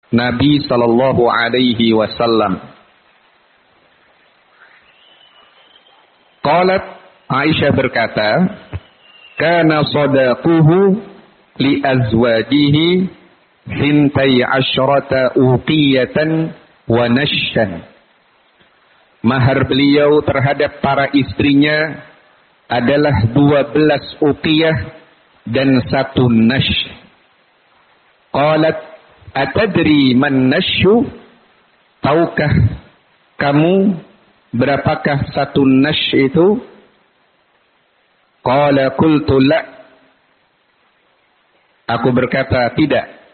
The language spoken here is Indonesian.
Nabi sallallahu alaihi wasallam. Qalat, Aisyah berkata, kana sadaquhu li azwajihi hintai asyrata uqiyatan wa nashyan. Mahar beliau terhadap para istrinya adalah 12 uqiyah dan 1 nash. Qalat, atadri man nashyu? Tahukah kamu berapakah 1 nash itu? Qala qultu la. Aku berkata, tidak.